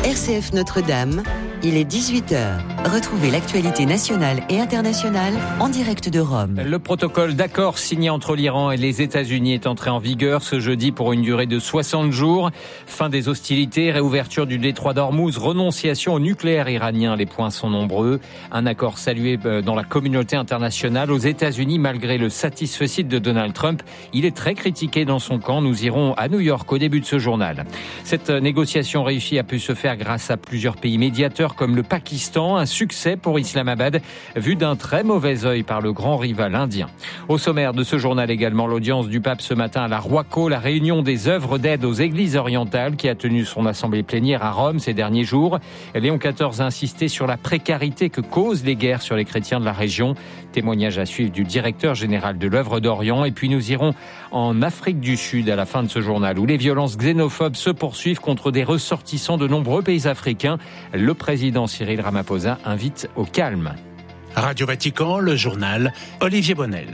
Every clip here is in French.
RCF Notre-Dame, il est 18h. Retrouvez l'actualité nationale et internationale en direct de Rome. Le protocole d'accord signé entre l'Iran et les États-Unis est entré en vigueur ce jeudi pour une durée de 60 jours. Fin des hostilités, réouverture du détroit d'Ormuz, renonciation au nucléaire iranien. Les points sont nombreux. Un accord salué dans la communauté internationale. Aux États-Unis, malgré le satisfecit de Donald Trump, il est très critiqué dans son camp. Nous irons à New York au début de ce journal. Cette négociation réussie a pu se faire grâce à plusieurs pays médiateurs comme le Pakistan. Un succès pour Islamabad, vu d'un très mauvais œil par le grand rival indien. Au sommaire de ce journal également, l'audience du pape ce matin à la Roaco, la réunion des œuvres d'aide aux églises orientales qui a tenu son assemblée plénière à Rome ces derniers jours. Léon XIV a insisté sur la précarité que causent les guerres sur les chrétiens de la région. Témoignage à suivre du directeur général de l'œuvre d'Orient. Et puis nous irons en Afrique du Sud à la fin de ce journal où les violences xénophobes se poursuivent contre des ressortissants de nombreux pays africains. Le président Cyril Ramaphosa invite au calme. Radio Vatican, le journal Olivier Bonnel.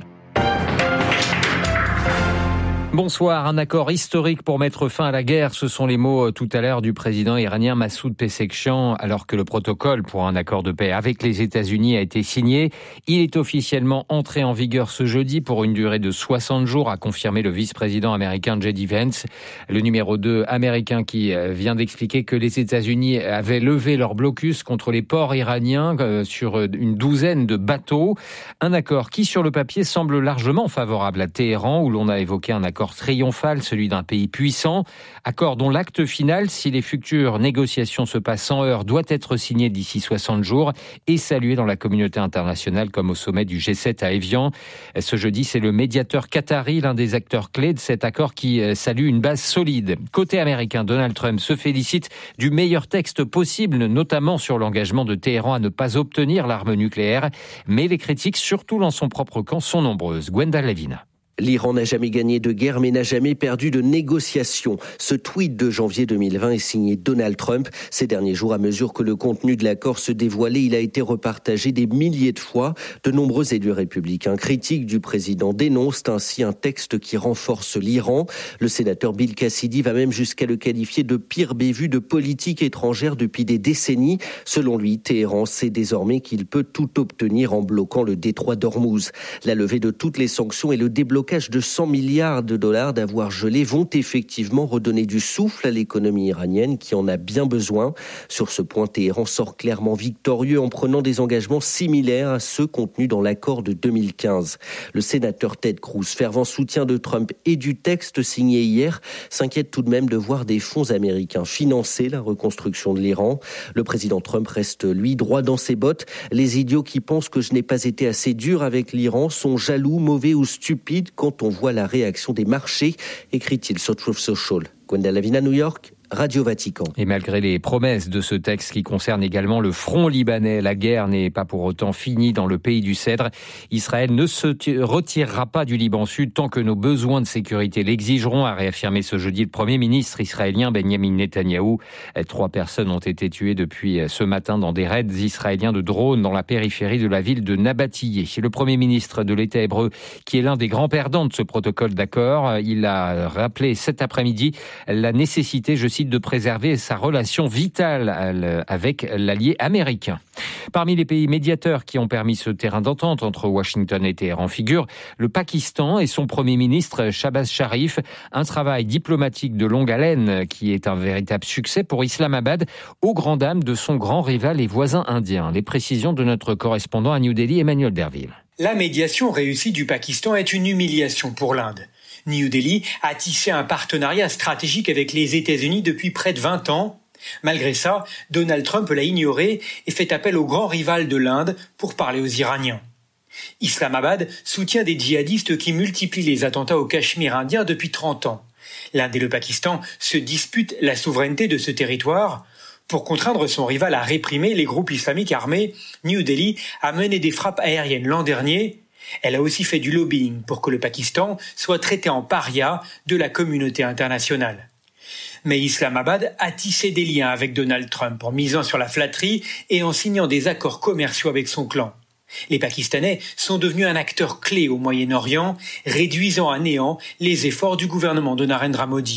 Bonsoir. Un accord historique pour mettre fin à la guerre. Ce sont les mots tout à l'heure du président iranien Massoud Pezeshkian, alors que le protocole pour un accord de paix avec les États-Unis a été signé. Il est officiellement entré en vigueur ce jeudi pour une durée de 60 jours, a confirmé le vice-président américain J.D. Vance. Le numéro 2 américain qui vient d'expliquer que les États-Unis avaient levé leur blocus contre les ports iraniens sur une douzaine de bateaux. Un accord qui, sur le papier, semble largement favorable à Téhéran, où l'on a évoqué un accord triomphal, celui d'un pays puissant. Accord dont l'acte final, si les futures négociations se passent sans heurts, doit être signé d'ici 60 jours et salué dans la communauté internationale comme au sommet du G7 à Évian. Ce jeudi, c'est le médiateur qatari, l'un des acteurs clés de cet accord qui salue une base solide. Côté américain, Donald Trump se félicite du meilleur texte possible, notamment sur l'engagement de Téhéran à ne pas obtenir l'arme nucléaire. Mais les critiques, surtout dans son propre camp, sont nombreuses. Gwenda Lavina. L'Iran n'a jamais gagné de guerre, mais n'a jamais perdu de négociation. Ce tweet de janvier 2020 est signé Donald Trump. Ces derniers jours, à mesure que le contenu de l'accord se dévoilait, il a été repartagé des milliers de fois. De nombreux élus républicains critiques du président dénoncent ainsi un texte qui renforce l'Iran. Le sénateur Bill Cassidy va même jusqu'à le qualifier de pire bévue de politique étrangère depuis des décennies. Selon lui, Téhéran sait désormais qu'il peut tout obtenir en bloquant le détroit d'Ormuz. La levée de toutes les sanctions et le déblocage de 100 milliards de dollars d'avoirs gelés vont effectivement redonner du souffle à l'économie iranienne qui en a bien besoin. Sur ce point, Téhéran sort clairement victorieux en prenant des engagements similaires à ceux contenus dans l'accord de 2015. Le sénateur Ted Cruz, fervent soutien de Trump et du texte signé hier, s'inquiète tout de même de voir des fonds américains financer la reconstruction de l'Iran. Le président Trump reste, lui, droit dans ses bottes. Les idiots qui pensent que je n'ai pas été assez dur avec l'Iran sont jaloux, mauvais ou stupides quand on voit la réaction des marchés, écrit-il sur Truth Social. Gwenda Lavina, New York, Radio Vatican. Et malgré les promesses de ce texte qui concerne également le front libanais, la guerre n'est pas pour autant finie dans le pays du Cèdre. Israël ne se retirera pas du Liban Sud tant que nos besoins de sécurité l'exigeront, a réaffirmé ce jeudi le Premier ministre israélien Benjamin Netanyahou. 3 personnes ont été tuées depuis ce matin dans des raids israéliens de drones dans la périphérie de la ville de Nabatillé. Le Premier ministre de l'État hébreu, qui est l'un des grands perdants de ce protocole d'accord, il a rappelé cet après-midi la nécessité, je cite, de préserver sa relation vitale avec l'allié américain. Parmi les pays médiateurs qui ont permis ce terrain d'entente entre Washington et Téhéran figure le Pakistan et son Premier ministre Shahbaz Sharif. Un travail diplomatique de longue haleine qui est un véritable succès pour Islamabad, aux grandes dames de son grand rival et voisin indien. Les précisions de notre correspondant à New Delhi, Emmanuel Derville. La médiation réussie du Pakistan est une humiliation pour l'Inde. New Delhi a tissé un partenariat stratégique avec les États-Unis depuis près de 20 ans. Malgré ça, Donald Trump l'a ignoré et fait appel au grand rival de l'Inde pour parler aux Iraniens. Islamabad soutient des djihadistes qui multiplient les attentats au Cachemire indien depuis 30 ans. L'Inde et le Pakistan se disputent la souveraineté de ce territoire. Pour contraindre son rival à réprimer les groupes islamiques armés, New Delhi a mené des frappes aériennes l'an dernier. Elle a aussi fait du lobbying pour que le Pakistan soit traité en paria de la communauté internationale. Mais Islamabad a tissé des liens avec Donald Trump en misant sur la flatterie et en signant des accords commerciaux avec son clan. Les Pakistanais sont devenus un acteur clé au Moyen-Orient, réduisant à néant les efforts du gouvernement de Narendra Modi.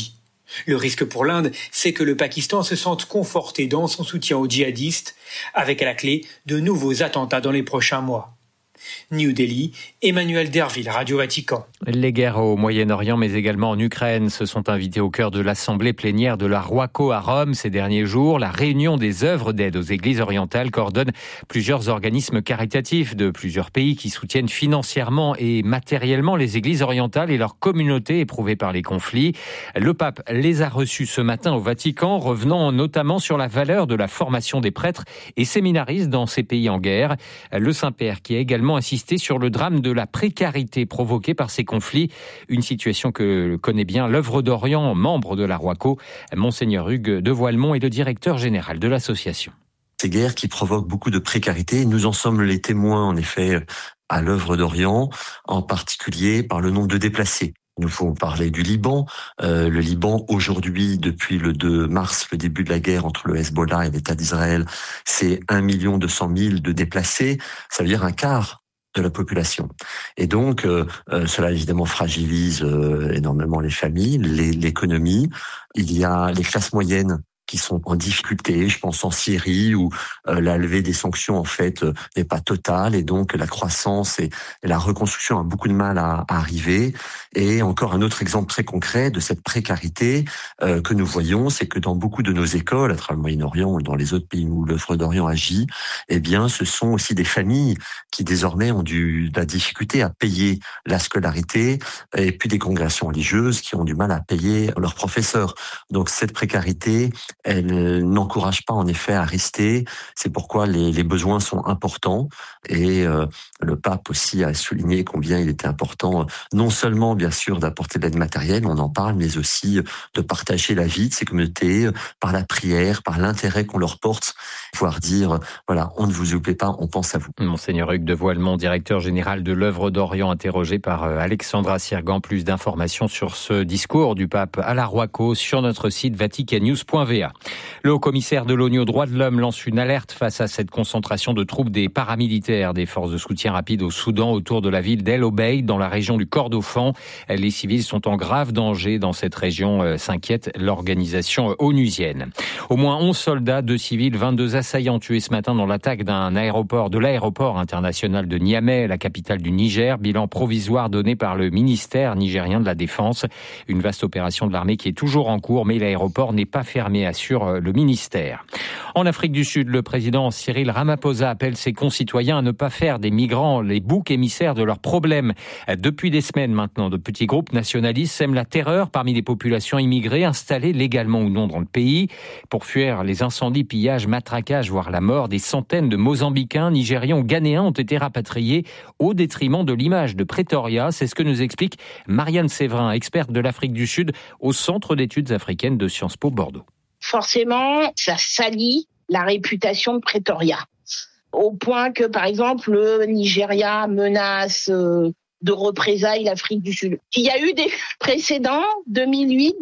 Le risque pour l'Inde, c'est que le Pakistan se sente conforté dans son soutien aux djihadistes, avec à la clé de nouveaux attentats dans les prochains mois. New Delhi, Emmanuel Derville, Radio Vatican. Les guerres au Moyen-Orient, mais également en Ukraine, se sont invités au cœur de l'assemblée plénière de la Roaco à Rome ces derniers jours. La réunion des œuvres d'aide aux églises orientales coordonne plusieurs organismes caritatifs de plusieurs pays qui soutiennent financièrement et matériellement les églises orientales et leurs communautés éprouvées par les conflits. Le pape les a reçus ce matin au Vatican, revenant notamment sur la valeur de la formation des prêtres et séminaristes dans ces pays en guerre. Le Saint-Père qui a également insisté sur le drame de la précarité provoquée par ces conflits, une situation que connaît bien l'œuvre d'Orient, membre de la Roaco. Monseigneur Hugues de Voilemont est le directeur général de l'association. Ces guerres qui provoquent beaucoup de précarité, nous en sommes les témoins en effet à l'œuvre d'Orient, en particulier par le nombre de déplacés. Nous pouvons parler du Liban. Le Liban, aujourd'hui, depuis le 2 mars, le début de la guerre entre le Hezbollah et l'État d'Israël, c'est 1 200 000 de déplacés. Ça veut dire un quart de la population. Et donc, cela évidemment fragilise énormément les familles, l'économie. Il y a les classes moyennes qui sont en difficulté, je pense en Syrie où la levée des sanctions en fait n'est pas totale et donc la croissance et la reconstruction a beaucoup de mal à arriver. Et encore un autre exemple très concret de cette précarité que nous voyons, c'est que dans beaucoup de nos écoles, à travers le Moyen-Orient ou dans les autres pays où l'œuvre d'Orient agit, eh bien ce sont aussi des familles qui désormais ont de la difficulté à payer la scolarité et puis des congrégations religieuses qui ont du mal à payer leurs professeurs. Donc cette précarité, elle n'encourage pas en effet à rester. C'est pourquoi les besoins sont importants. Et le pape aussi a souligné combien il était important, non seulement bien sûr d'apporter de l'aide matérielle, on en parle, mais aussi de partager la vie de ces communautés par la prière, par l'intérêt qu'on leur porte, pouvoir dire voilà, on ne vous oublie pas, on pense à vous. Monseigneur Hugues de Voilemont, directeur général de l'œuvre d'Orient, interrogé par Alexandra Sirgan. Plus d'informations sur ce discours du pape à la Roaco sur notre site vaticannews.va. Le haut-commissaire de l'ONU aux droits de l'homme lance une alerte face à cette concentration de troupes des paramilitaires des forces de soutien rapide au Soudan autour de la ville d'El Obeid dans la région du Kordofan. Les civils sont en grave danger dans cette région, s'inquiète l'organisation onusienne. Au moins 11 soldats, 2 civils, 22 assaillants tués ce matin dans l'attaque de l'aéroport international de Niamey, la capitale du Niger. Bilan provisoire donné par le ministère nigérien de la Défense. Une vaste opération de l'armée qui est toujours en cours, mais l'aéroport n'est pas fermé, assure le ministère. En Afrique du Sud, le président Cyril Ramaphosa appelle ses concitoyens à ne pas faire des migrants les boucs émissaires de leurs problèmes. Depuis des semaines maintenant, de petits groupes nationalistes sèment la terreur parmi les populations immigrées installées légalement ou non dans le pays. Pour fuir les incendies, pillages, matraquages, voire la mort, des centaines de Mozambicains, Nigérians ou Ghanéens ont été rapatriés au détriment de l'image de Pretoria. C'est ce que nous explique Marianne Séverin, experte de l'Afrique du Sud au Centre d'études africaines de Sciences Po Bordeaux. Forcément, ça salit la réputation de Pretoria. Au point que, par exemple, le Nigeria menace de représailles l'Afrique du Sud. Il y a eu des précédents, 2008,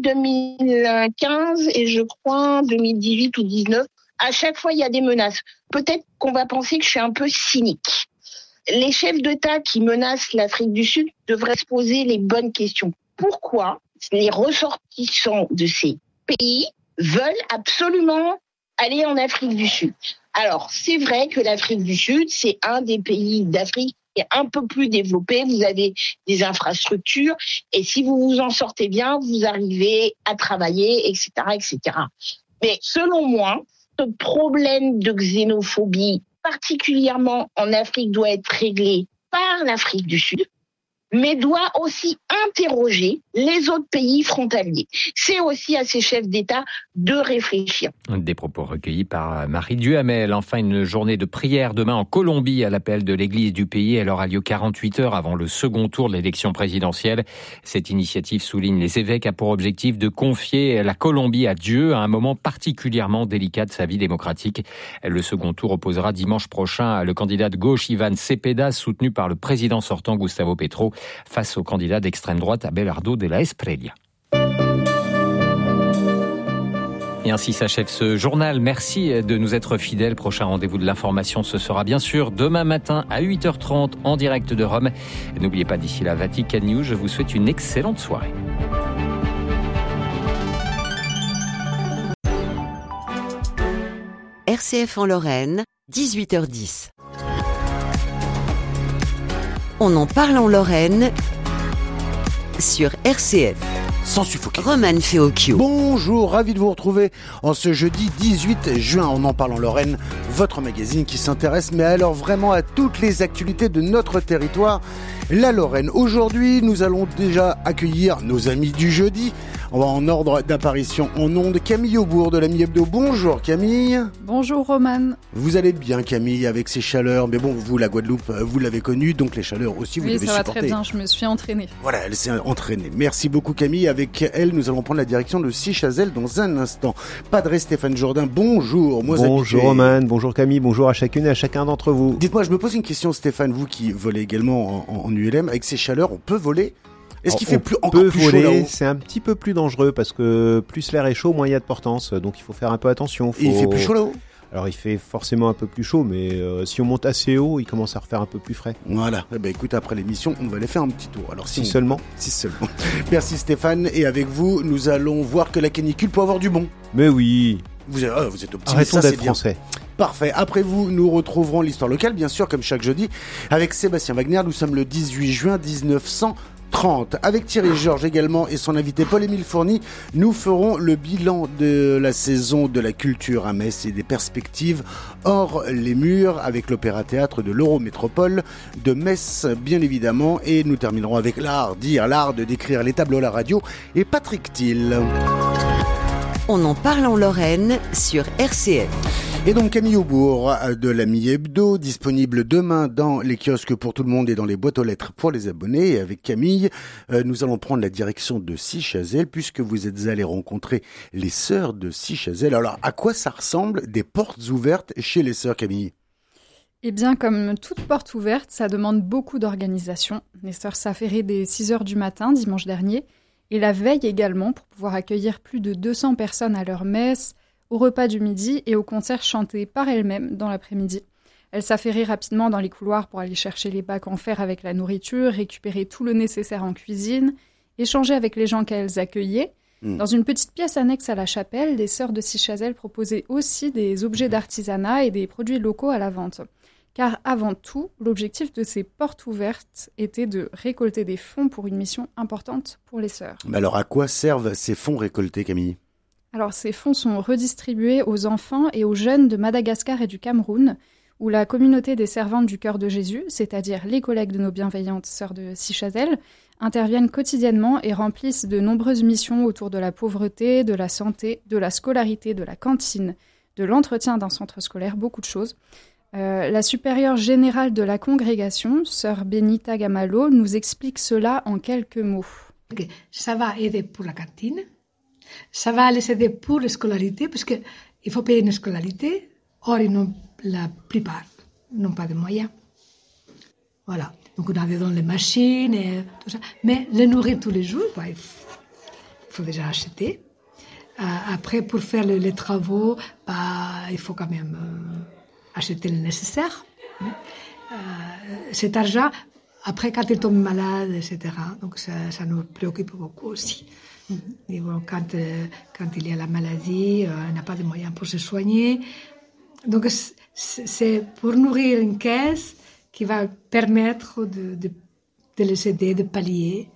2015 et je crois 2018 ou 2019. À chaque fois, il y a des menaces. Peut-être qu'on va penser que je suis un peu cynique. Les chefs d'État qui menacent l'Afrique du Sud devraient se poser les bonnes questions. Pourquoi les ressortissants de ces pays veulent absolument aller en Afrique du Sud? Alors, c'est vrai que l'Afrique du Sud, c'est un des pays d'Afrique qui est un peu plus développé. Vous avez des infrastructures et si vous vous en sortez bien, vous arrivez à travailler, etc., etc. Mais selon moi, ce problème de xénophobie, particulièrement en Afrique, doit être réglé par l'Afrique du Sud, mais doit aussi interroger les autres pays frontaliers. C'est aussi à ces chefs d'État de réfléchir. Des propos recueillis par Marie Duhamel. Enfin, une journée de prière demain en Colombie à l'appel de l'église du pays. Elle aura lieu 48 heures avant le second tour de l'élection présidentielle. Cette initiative, souligne les évêques, a pour objectif de confier la Colombie à Dieu à un moment particulièrement délicat de sa vie démocratique. Le second tour opposera dimanche prochain le candidat de gauche Ivan Cepeda, soutenu par le président sortant Gustavo Petro, face au candidat d'extrême droite Abelardo de la Espriella. Et ainsi s'achève ce journal. Merci de nous être fidèles. Prochain rendez-vous de l'information, ce sera bien sûr demain matin à 8h30 en direct de Rome. N'oubliez pas, d'ici là, Vatican News, je vous souhaite une excellente soirée. RCF en Lorraine, 18h10. On en parle en Lorraine sur RCF. Sans suffoquer. Romane Feocchio. Bonjour, ravi de vous retrouver en ce jeudi 18 juin. On en parle en Lorraine, votre magazine qui s'intéresse, mais alors vraiment à toutes les actualités de notre territoire, la Lorraine. Aujourd'hui, nous allons déjà accueillir nos amis du jeudi. On va en ordre d'apparition en ondes. Camille Aubourg de la Mi-Hebdo. Bonjour Camille. Bonjour Romane. Vous allez bien Camille avec ces chaleurs, mais bon, vous la Guadeloupe, vous l'avez connue, donc les chaleurs aussi, vous oui, l'avez supportées. supportées. Oui, ça va très bien, je me suis entraînée. Voilà, elle s'est entraînée. Merci beaucoup Camille. Avec elle, nous allons prendre la direction de Sichazel dans un instant. Padre Stéphane Jourdain, bonjour. Bonjour Romane, bonjour Camille, bonjour à chacune et à chacun d'entre vous. Dites-moi, je me pose une question Stéphane, vous qui volez également en ULM, avec ces chaleurs, on peut voler ? Est-ce qu'il fait encore plus chaud là-haut ? C'est un petit peu plus dangereux parce que plus l'air est chaud, moins il y a de portance. Donc il faut faire un peu attention. Et il fait plus chaud là-haut ? Alors il fait forcément un peu plus chaud, mais si on monte assez haut, il commence à refaire un peu plus frais. Voilà, eh ben, écoute, après l'émission, on va aller faire un petit tour. Alors, si seulement. Merci Stéphane, et avec vous, nous allons voir que la canicule peut avoir du bon. Mais oui. Vous êtes optimiste, arrêtons ça d'être c'est bien. français. Parfait. Après vous, nous retrouverons l'histoire locale, bien sûr, comme chaque jeudi, avec Sébastien Wagner. Nous sommes le 18 juin 1930. Avec Thierry Georges également et son invité Paul-Émile Fourny, nous ferons le bilan de la saison de la culture à Metz et des perspectives hors les murs avec l'opéra-théâtre de l'Eurométropole de Metz, bien évidemment. Et nous terminerons avec l'art de décrire les tableaux à la radio et Patrick Thiel. On en parle en Lorraine sur RCF. Et donc Camille Aubourg de la Mi-Hebdo, disponible demain dans les kiosques pour tout le monde et dans les boîtes aux lettres pour les abonnés. Et avec Camille, nous allons prendre la direction de Sichazel puisque vous êtes allés rencontrer les sœurs de Sichazel. Alors à quoi ça ressemble des portes ouvertes chez les sœurs, Camille ? Eh bien, comme toute porte ouverte, ça demande beaucoup d'organisation. Les sœurs s'affairaient dès 6h du matin, dimanche dernier, et la veille également, pour pouvoir accueillir plus de 200 personnes à leur messe, au repas du midi et au concert chanté par elles-mêmes dans l'après-midi. Elles s'affairaient rapidement dans les couloirs pour aller chercher les bacs en fer avec la nourriture, récupérer tout le nécessaire en cuisine, échanger avec les gens qu'elles accueillaient. Dans une petite pièce annexe à la chapelle, les sœurs de Sichazel proposaient aussi des objets d'artisanat et des produits locaux à la vente. Car avant tout, l'objectif de ces portes ouvertes était de récolter des fonds pour une mission importante pour les sœurs. Mais alors à quoi servent ces fonds récoltés, Camille ? Alors ces fonds sont redistribués aux enfants et aux jeunes de Madagascar et du Cameroun, où la communauté des servantes du cœur de Jésus, c'est-à-dire les collègues de nos bienveillantes sœurs de Sichazel, interviennent quotidiennement et remplissent de nombreuses missions autour de la pauvreté, de la santé, de la scolarité, de la cantine, de l'entretien d'un centre scolaire, beaucoup de choses. La supérieure générale de la congrégation, sœur Benita Gamalo, nous explique cela en quelques mots. Ça va aider pour la cantine, ça va les aider pour la scolarité, parce qu'il faut payer une scolarité, or la plupart n'ont pas de moyens. Voilà, donc on avait dans les machines et tout ça, mais les nourrir tous les jours, il faut déjà acheter. Après, pour faire les travaux, il faut quand même acheter le nécessaire. Cet argent, après quand ils tombent malades, etc., donc ça nous préoccupe beaucoup aussi. Et bon, quand il y a la maladie, on n'a pas de moyens pour se soigner. Donc c'est pour nourrir une caisse qui va permettre de les aider, de pallier,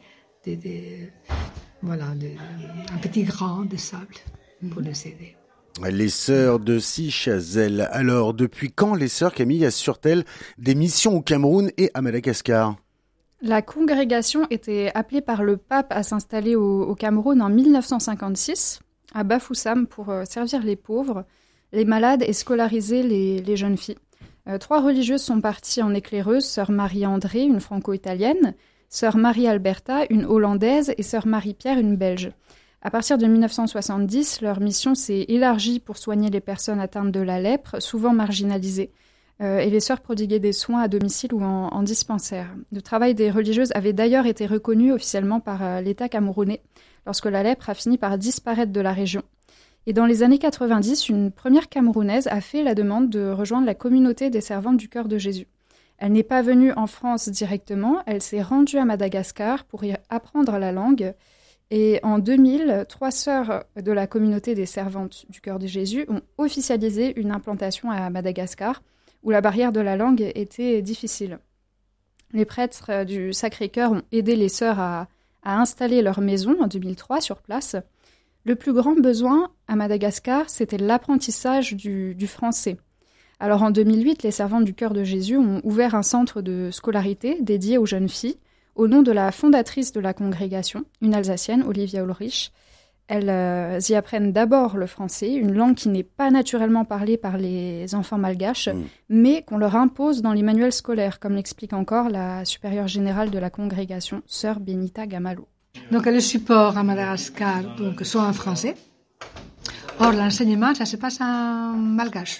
un petit grain de sable pour les aider. Les sœurs de Sichazel. Alors, depuis quand les sœurs, Camille, assurent-elles des missions au Cameroun et à Madagascar ? La congrégation était appelée par le pape à s'installer au Cameroun en 1956, à Bafoussam, pour servir les pauvres, les malades et scolariser les jeunes filles. 3 religieuses sont parties en éclaireuse, sœur Marie-André, une franco-italienne, sœur Marie-Alberta, une hollandaise, et sœur Marie-Pierre, une belge. À partir de 1970, leur mission s'est élargie pour soigner les personnes atteintes de la lèpre, souvent marginalisées. Et les sœurs prodiguaient des soins à domicile ou en dispensaire. Le travail des religieuses avait d'ailleurs été reconnu officiellement par l'État camerounais, lorsque la lèpre a fini par disparaître de la région. Et dans les années 90, une première Camerounaise a fait la demande de rejoindre la communauté des servantes du cœur de Jésus. Elle n'est pas venue en France directement, elle s'est rendue à Madagascar pour y apprendre la langue Et en 2000, 3 sœurs de la communauté des servantes du Cœur de Jésus ont officialisé une implantation à Madagascar, où la barrière de la langue était difficile. Les prêtres du Sacré-Cœur ont aidé les sœurs à installer leur maison en 2003 sur place. Le plus grand besoin à Madagascar, c'était l'apprentissage du français. Alors en 2008, les servantes du Cœur de Jésus ont ouvert un centre de scolarité dédié aux jeunes filles au nom de la fondatrice de la congrégation, une Alsacienne, Olivia Ulrich. Elles y apprennent d'abord le français, une langue qui n'est pas naturellement parlée par les enfants malgaches, mais qu'on leur impose dans les manuels scolaires, comme l'explique encore la supérieure générale de la congrégation, sœur Benita Gamalo. Donc les supports à Madagascar sont en français. Or, l'enseignement, ça se passe en malgache.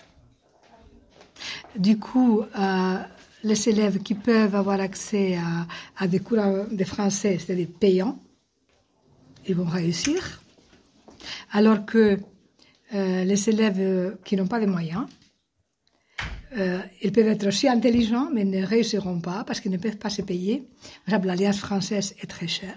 Du coup, les élèves qui peuvent avoir accès à des cours de français, c'est-à-dire payants, ils vont réussir. Alors que les élèves qui n'ont pas de moyens, ils peuvent être aussi intelligents, mais ne réussiront pas parce qu'ils ne peuvent pas se payer. Par exemple, l'Alliance française est très chère.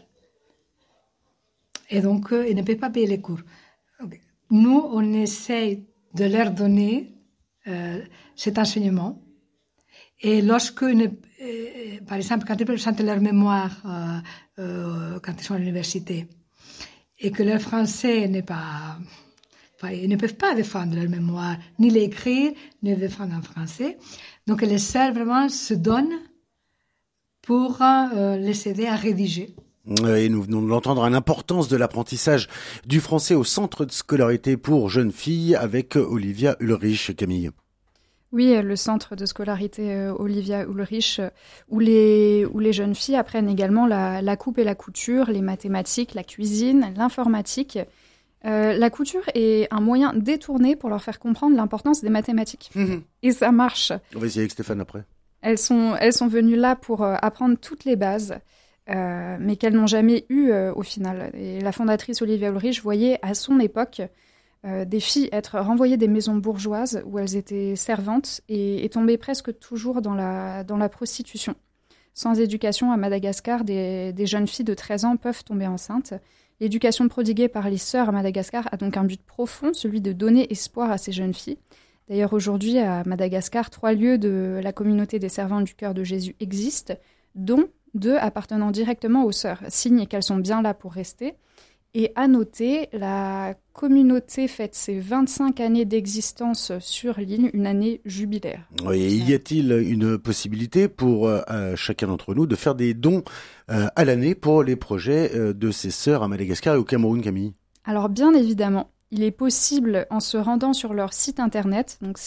Et donc, ils ne peuvent pas payer les cours. Okay. Nous, on essaye de leur donner cet enseignement. Et lorsque, par exemple, quand ils présentent leur mémoire quand ils sont à l'université, et que leur français n'est pas... ils ne peuvent pas défendre leur mémoire, ni l'écrire, ni le défendre en français. Donc, les sœurs vraiment se donnent pour les aider à rédiger. Et nous venons de l'entendre, l'importance de l'apprentissage du français au centre de scolarité pour jeunes filles avec Olivia Ulrich, Camille. Oui, le centre de scolarité Olivia Ulrich, où les jeunes filles apprennent également la coupe et la couture, les mathématiques, la cuisine, l'informatique. La couture est un moyen détourné pour leur faire comprendre l'importance des mathématiques. Et ça marche. On va essayer avec Stéphane après. Elles sont venues là pour apprendre toutes les bases, mais qu'elles n'ont jamais eues au final. Et la fondatrice Olivia Ulrich voyait à son époque des filles être renvoyées des maisons bourgeoises où elles étaient servantes et tombaient presque toujours dans la prostitution. Sans éducation à Madagascar, des jeunes filles de 13 ans peuvent tomber enceintes. L'éducation prodiguée par les sœurs à Madagascar a donc un but profond, celui de donner espoir à ces jeunes filles. D'ailleurs, aujourd'hui, à Madagascar, 3 lieux de la communauté des servantes du Cœur de Jésus existent, dont 2 appartenant directement aux sœurs, signe qu'elles sont bien là pour rester. Et à noter, la communauté fête ses 25 années d'existence sur l'île, une année jubilaire. Oui, et y a-t-il une possibilité pour chacun d'entre nous de faire des dons à l'année pour les projets de ces sœurs à Madagascar et au Cameroun, Camille ? Alors bien évidemment, il est possible en se rendant sur leur site internet, donc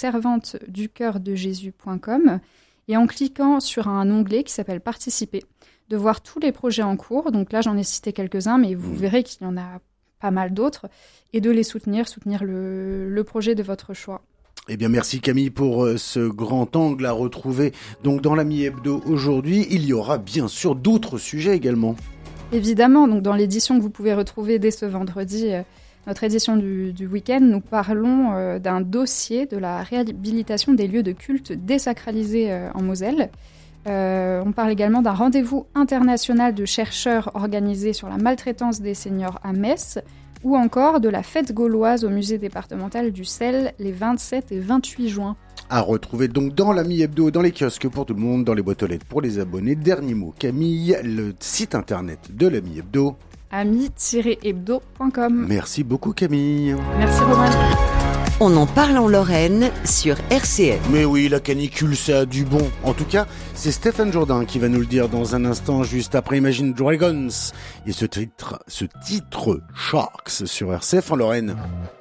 servanteducoeurdejésus.com, et en cliquant sur un onglet qui s'appelle « Participer », de voir tous les projets en cours. Donc là, j'en ai cité quelques-uns, mais vous verrez qu'il y en a pas mal d'autres, et de les soutenir le projet de votre choix. Eh bien, merci Camille pour ce grand angle à retrouver. Donc, dans l'Ami Hebdo aujourd'hui, il y aura bien sûr d'autres sujets également. Évidemment, donc dans l'édition que vous pouvez retrouver dès ce vendredi, notre édition du week-end, nous parlons d'un dossier de la réhabilitation des lieux de culte désacralisés en Moselle. On parle également d'un rendez-vous international de chercheurs organisé sur la maltraitance des seniors à Metz, ou encore de la fête gauloise au musée départemental du Sel les 27 et 28 juin. À retrouver donc dans l'Ami Hebdo, dans les kiosques pour tout le monde, dans les boîtes aux lettres pour les abonnés. Dernier mot, Camille, le site internet de l'Ami Hebdo. ami-hebdo.com. Merci beaucoup Camille. Merci Romain. On en parle en Lorraine sur RCF. Mais oui, la canicule, ça a du bon. En tout cas, c'est Stéphane Jourdain qui va nous le dire dans un instant, juste après Imagine Dragons. Et ce titre Sharks sur RCF en Lorraine.